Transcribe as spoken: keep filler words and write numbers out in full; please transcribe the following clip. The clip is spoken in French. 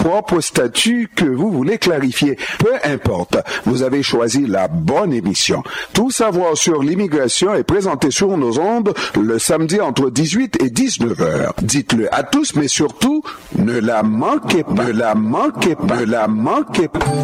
propre statut que vous voulez clarifier. Peu importe, vous avez choisi la bonne émission. Tout savoir sur l'immigration est présenté sur nos ondes le samedi entre dix-huit et dix-neuf heures. Dites-le à tous, mais surtout, ne la manquez pas, ne la manquez pas, ne la manquez pas.